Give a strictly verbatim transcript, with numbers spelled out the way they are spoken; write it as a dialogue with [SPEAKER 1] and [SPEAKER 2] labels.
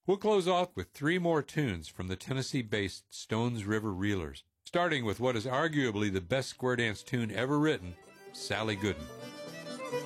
[SPEAKER 1] We'll close off with three more tunes from the Tennessee-based Stones River Reelers, starting with what is arguably the best square dance tune ever written, Sally Gooden.